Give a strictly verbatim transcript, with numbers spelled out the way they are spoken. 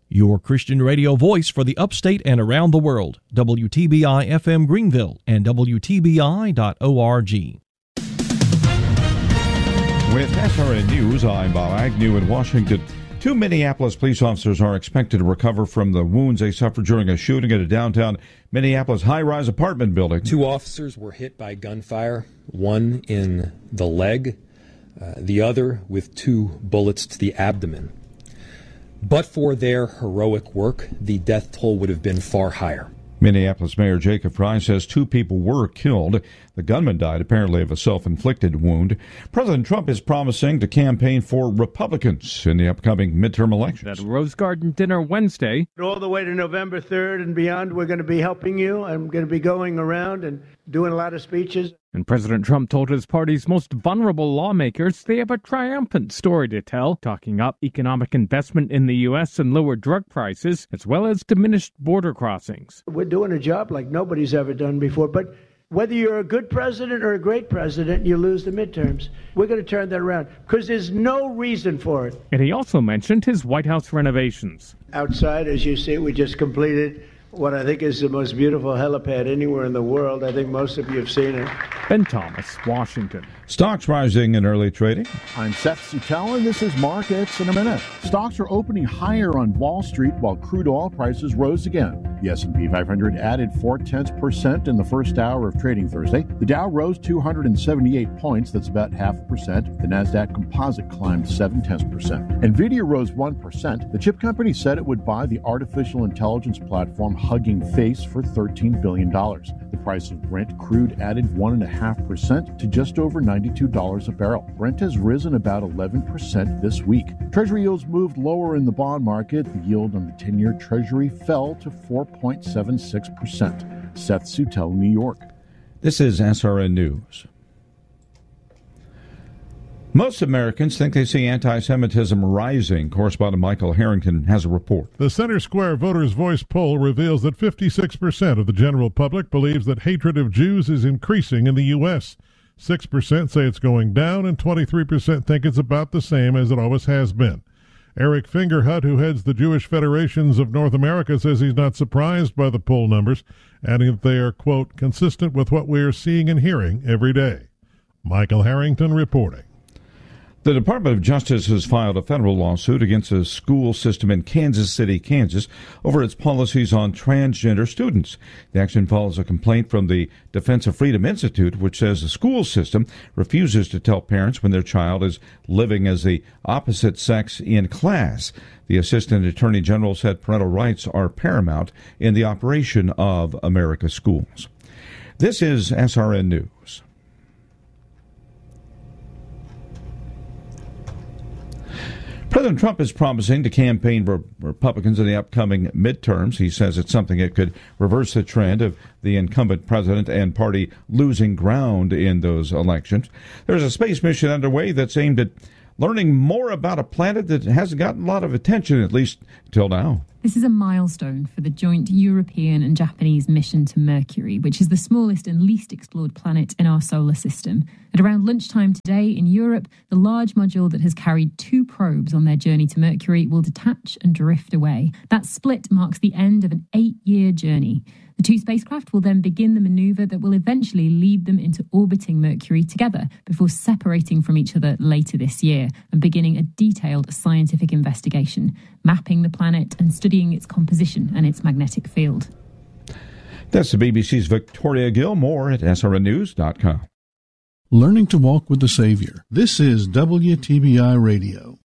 Your Christian radio voice for the upstate and around the world. W T B I F M Greenville and W T B I dot org. With S R N News, I'm Bob Agnew in Washington. Two Minneapolis police officers are expected to recover from the wounds they suffered during a shooting at a downtown Minneapolis high-rise apartment building. Two officers were hit by gunfire, one in the leg, uh, the other with two bullets to the abdomen. But for their heroic work, the death toll would have been far higher. Minneapolis Mayor Jacob Frey says two people were killed. The gunman died apparently of a self-inflicted wound. President Trump is promising to campaign for Republicans in the upcoming midterm elections. At Rose Garden dinner Wednesday. All the way to November third and beyond, we're going to be helping you. I'm going to be going around and doing a lot of speeches. And President Trump told his party's most vulnerable lawmakers they have a triumphant story to tell, talking up economic investment in the U S and lower drug prices, as well as diminished border crossings. We're doing a job like nobody's ever done before, but whether you're a good president or a great president, you lose the midterms. We're going to turn that around because there's no reason for it. And he also mentioned his White House renovations. Outside, as you see, we just completed what I think is the most beautiful helipad anywhere in the world. I think most of you have seen it. Ben Thomas, Washington. Stocks rising in early trading. I'm Seth Sutell, and this is Markets in a Minute. Stocks are opening higher on Wall Street while crude oil prices rose again. The S and P five hundred added four-tenths percent in the first hour of trading Thursday. The Dow rose two hundred seventy-eight points, that's about half a percent. The Nasdaq Composite climbed seven-tenths percent. NVIDIA rose one percent. The chip company said it would buy the artificial intelligence platform Hugging Face for thirteen billion dollars. The price of Brent crude added one point five percent to just over ninety-two dollars a barrel. Brent has risen about eleven percent this week. Treasury yields moved lower in the bond market. The yield on the ten-year Treasury fell to four point seven six percent. Seth Sutell, New York. This is S R N News. Most Americans think they see anti-Semitism rising. Correspondent Michael Harrington has a report. The Center Square Voters' Voice poll reveals that fifty-six percent of the general public believes that hatred of Jews is increasing in the U S six percent say it's going down, and twenty-three percent think it's about the same as it always has been. Eric Fingerhut, who heads the Jewish Federations of North America, says he's not surprised by the poll numbers, adding that they are, quote, consistent with what we are seeing and hearing every day. Michael Harrington reporting. The Department of Justice has filed a federal lawsuit against a school system in Kansas City, Kansas, over its policies on transgender students. The action follows a complaint from the Defense of Freedom Institute, which says the school system refuses to tell parents when their child is living as the opposite sex in class. The Assistant Attorney General said parental rights are paramount in the operation of America's schools. This is S R N News. President Trump is promising to campaign for Republicans in the upcoming midterms. He says it's something that could reverse the trend of the incumbent president and party losing ground in those elections. There's a space mission underway that's aimed at learning more about a planet that hasn't gotten a lot of attention, at least till now. This is a milestone for the joint European and Japanese mission to Mercury, which is the smallest and least explored planet in our solar system. At around lunchtime today in Europe, the large module that has carried two probes on their journey to Mercury will detach and drift away. That split marks the end of an eight-year journey. The two spacecraft will then begin the maneuver that will eventually lead them into orbiting Mercury together before separating from each other later this year and beginning a detailed scientific investigation, mapping the planet and studying its composition and its magnetic field. That's the B B C's Victoria Gill. More at S R N news dot com. Learning to walk with the Savior. This is W T B I Radio.